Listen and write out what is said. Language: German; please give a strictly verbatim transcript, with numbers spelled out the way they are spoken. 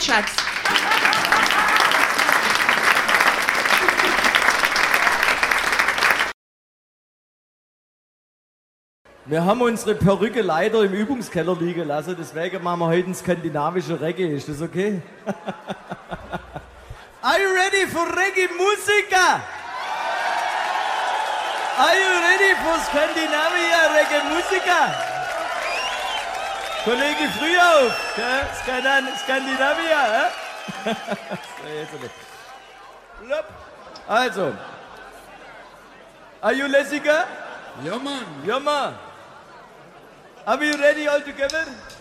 Nunchucks. Wir haben unsere Perücke leider im Übungskeller liegen lassen, deswegen machen wir heute ein skandinavische Reggae. Ist das okay? Are you ready for Reggae-Musiker? Are you ready for Scandinavia Reggae-Musiker? Kollege Frühauf, gell? Skandan- Skandinavia, hä? Also, are you Lessiger? Ja, Mann. Ja, Mann. Are we ready all together?